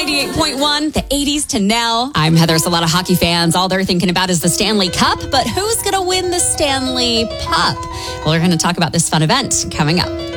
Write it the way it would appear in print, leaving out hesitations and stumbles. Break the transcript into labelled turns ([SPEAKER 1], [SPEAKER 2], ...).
[SPEAKER 1] 98.1, the 80s to now. I'm Heather. So a lot of hockey fans, all they're thinking about is the Stanley Cup, but who's going to win the Stanley Pup? Well, we're going to talk about this fun event coming up.